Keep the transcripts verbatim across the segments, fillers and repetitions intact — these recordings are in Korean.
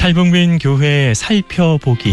탈북민 교회 살펴보기.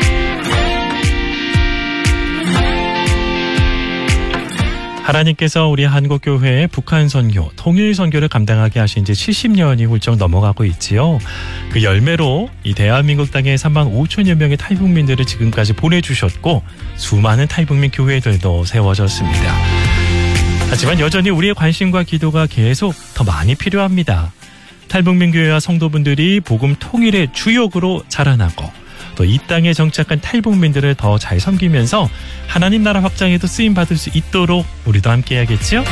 하나님께서 우리 한국교회의 북한 선교, 통일 선교를 감당하게 하신 지 칠십 년이 훌쩍 넘어가고 있지요. 그 열매로 이 대한민국 땅에 삼만 오천여 명의 탈북민들을 지금까지 보내주셨고 수많은 탈북민 교회들도 세워졌습니다. 하지만 여전히 우리의 관심과 기도가 계속 더 많이 필요합니다. 탈북민 교회와 성도분들이 복음 통일의 주역으로 자라나고 또 이 땅에 정착한 탈북민들을 더 잘 섬기면서 하나님 나라 확장에도 쓰임받을 수 있도록 우리도 함께 해야겠죠?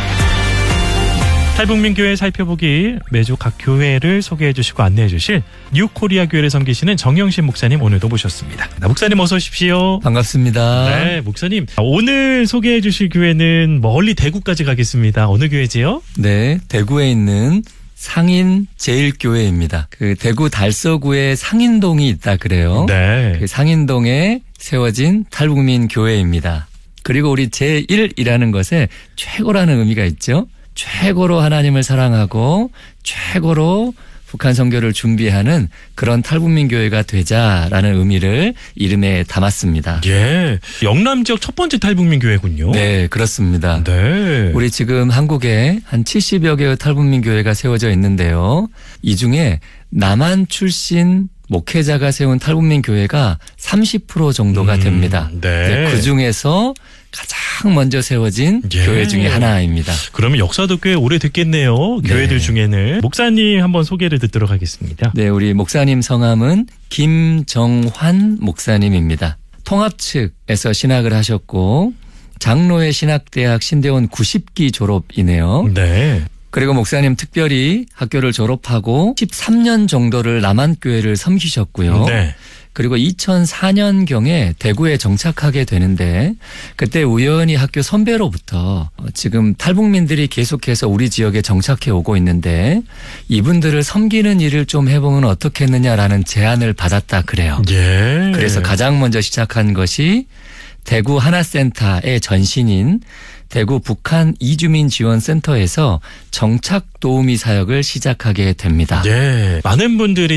탈북민 교회 살펴보기, 매주 각 교회를 소개해 주시고 안내해 주실 뉴코리아 교회를 섬기시는 정영신 목사님 오늘도 모셨습니다. 목사님 어서 오십시오. 반갑습니다. 네, 목사님. 오늘 소개해 주실 교회는 멀리 대구까지 가겠습니다. 어느 교회지요? 네, 대구에 있는 상인 제일교회입니다. 그 대구 달서구에 상인동이 있다 그래요. 네. 그 상인동에 세워진 탈북민 교회입니다. 그리고 우리 제일이라는 것에 최고라는 의미가 있죠. 최고로 하나님을 사랑하고 최고로 북한 선교를 준비하는 그런 탈북민 교회가 되자라는 의미를 이름에 담았습니다. 예, 영남 지역 첫 번째 탈북민 교회군요. 네, 그렇습니다. 네. 우리 지금 한국에 한 칠십여 개의 탈북민 교회가 세워져 있는데요. 이 중에 남한 출신 목회자가 세운 탈북민 교회가 삼십 퍼센트 정도가 됩니다. 음, 네. 그 중에서 가장 먼저 세워진 예. 교회 중에 하나입니다. 그러면 역사도 꽤 오래됐겠네요. 네. 교회들 중에는. 목사님 한번 소개를 듣도록 하겠습니다. 네, 우리 목사님 성함은 김정환 목사님입니다. 통합 측에서 신학을 하셨고 장로회 신학대학 신대원 구십 기 졸업이네요. 네. 그리고 목사님 특별히 학교를 졸업하고 십삼 년 정도를 남한교회를 섬기셨고요. 네. 그리고 이천사 년경에 대구에 정착하게 되는데 그때 우연히 학교 선배로부터 지금 탈북민들이 계속해서 우리 지역에 정착해 오고 있는데 이분들을 섬기는 일을 좀 해보면 어떻겠느냐라는 제안을 받았다 그래요. 예. 그래서 가장 먼저 시작한 것이 대구 하나센터의 전신인 대구 북한 이주민 지원센터에서 정착 도우미 사역을 시작하게 됩니다. 예. 많은 분들이